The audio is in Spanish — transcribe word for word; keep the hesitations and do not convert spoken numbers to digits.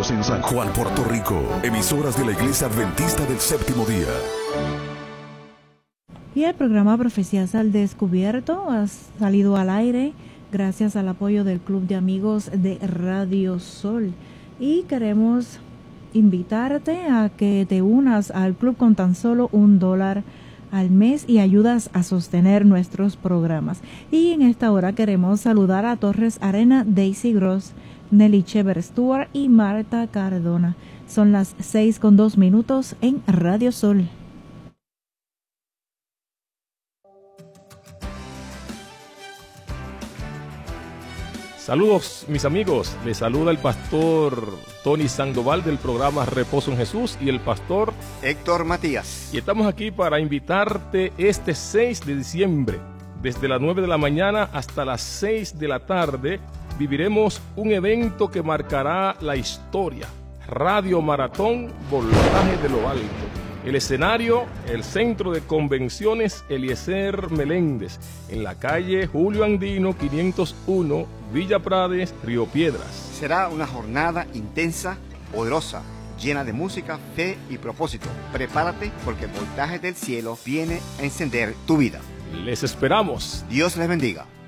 radios en San Juan, Puerto Rico. Emisoras de la Iglesia Adventista del Séptimo Día. Y el programa Profecías al Descubierto ha salido al aire gracias al apoyo del Club de Amigos de Radio Sol. Y queremos invitarte a que te unas al club con tan solo un dólar al mes y ayudas a sostener nuestros programas. Y en esta hora queremos saludar a Torres Arena, Daisy Gross, Nelly Chever Stewart y Marta Cardona. Son las seis con dos minutos en Radio Sol. Saludos mis amigos, les saluda el pastor Tony Sandoval del programa Reposo en Jesús y el pastor Héctor Matías. Y estamos aquí para invitarte este seis de diciembre, desde las nueve de la mañana hasta las seis de la tarde, viviremos un evento que marcará la historia, Radio Maratón Voltaje de lo Alto. El escenario, el Centro de Convenciones Eliezer Meléndez, en la calle Julio Andino quinientos uno, Villa Prades, Río Piedras. Será una jornada intensa, poderosa, llena de música, fe y propósito. Prepárate porque el voltaje del cielo viene a encender tu vida. Les esperamos. Dios les bendiga.